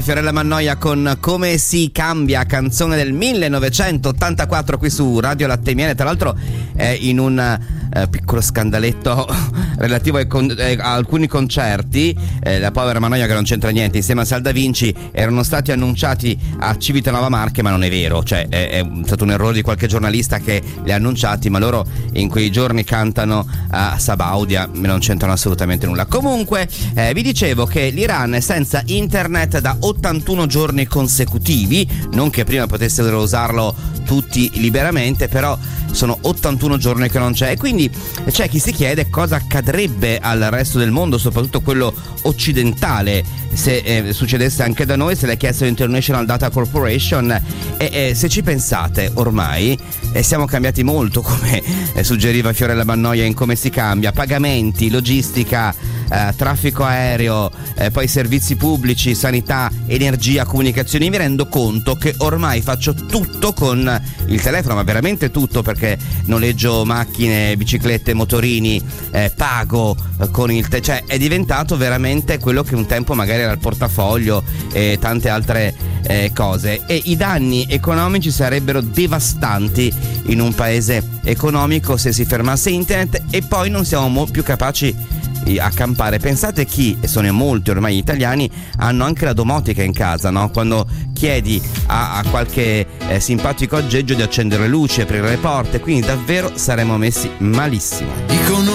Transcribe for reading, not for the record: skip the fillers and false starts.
Fiorella Mannoia con Come si cambia, canzone del 1984 qui su Radio Latte e Miele. Tra l'altro è in un piccolo scandaletto relativo a alcuni concerti. La povera Mannoia, che non c'entra niente, insieme a Salda Vinci erano stati annunciati a Civitanova Marche, ma non è vero, cioè è stato un errore di qualche giornalista che li ha annunciati, ma loro in quei giorni cantano a Sabaudia, non c'entrano assolutamente nulla. Comunque vi dicevo che l'Iran è senza internet da 81 giorni consecutivi, non che prima potessero usarlo tutti liberamente, però sono 81 giorni che non c'è, e quindi c'è chi si chiede cosa accadrebbe al resto del mondo, soprattutto quello occidentale, se succedesse anche da noi, se l'ha chiesto l'International Data Corporation. E se ci pensate, ormai siamo cambiati molto, come suggeriva Fiorella Mannoia in Come si cambia: pagamenti, logistica, traffico aereo, poi servizi pubblici, sanità, energia, comunicazioni. Mi rendo conto che ormai faccio tutto con il telefono, ma veramente tutto, perché noleggio macchine, biciclette, motorini, pago con il cioè è diventato veramente quello che un tempo magari era il portafoglio e tante altre cose, e i danni economici sarebbero devastanti in un paese economico se si fermasse internet, e poi non siamo più capaci a campare. Pensate chi, e sono molti ormai gli italiani, hanno anche la domotica in casa, no? Quando chiedi a qualche simpatico aggeggio di accendere le luci, aprire le porte, quindi davvero saremmo messi malissimo.